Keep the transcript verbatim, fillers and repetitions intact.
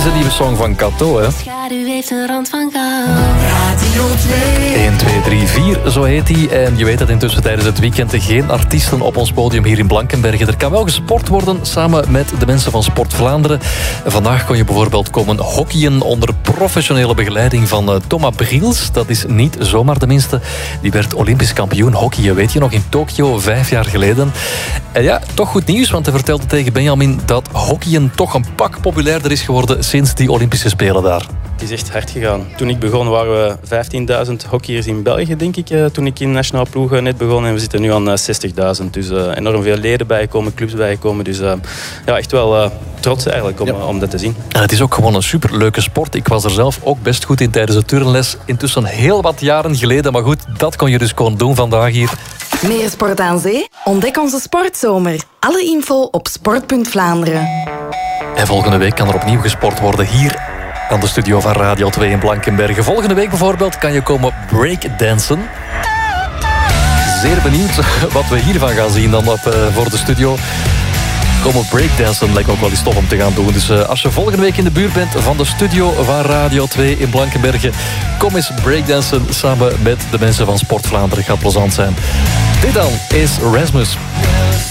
een nieuwe song van Kato, hè? Schaduw heeft een rand van goud. Radio twee. één, twee, drie, vier, zo heet hij. En je weet dat intussen tijdens het weekend geen artiesten op ons podium hier in Blankenberge. Er kan wel gesport worden samen met de mensen van Sport Vlaanderen. En vandaag kon je bijvoorbeeld komen hockeyen onder professionele begeleiding van uh, Thomas Briels. Dat is niet zomaar de minste. Die werd Olympisch kampioen hockeyen, weet je nog, in Tokio vijf jaar geleden. En ja, toch goed nieuws, want hij vertelde tegen Benjamin dat hockeyen toch een pak populairder is geworden sinds die Olympische Spelen daar. Het is echt hard gegaan. Toen ik begon waren we vijftienduizend hockeyers in België, denk ik. Toen ik in nationaal ploeg net begon. En we zitten nu aan zestigduizend. Dus uh, enorm veel leden bijgekomen, clubs bijgekomen. Dus uh, ja, echt wel uh, trots eigenlijk om, ja. om dat te zien. En het is ook gewoon een superleuke sport. Ik was er zelf ook best goed in tijdens de turnles. Intussen heel wat jaren geleden. Maar goed, dat kon je dus gewoon doen vandaag hier. Meer sport aan zee? Ontdek onze sportzomer. Alle info op sport punt Vlaanderen. En volgende week kan er opnieuw gesport worden hier aan de studio van Radio twee in Blankenberge. Volgende week bijvoorbeeld kan je komen breakdansen. Zeer benieuwd wat we hiervan gaan zien dan op, uh, voor de studio. Komen breakdansen lijkt me ook wel eens tof om te gaan doen. Dus uh, als je volgende week in de buurt bent van de studio van Radio twee in Blankenberge, kom eens breakdansen samen met de mensen van Sport Vlaanderen. Gaat plezant zijn. Dit dan is Rasmus.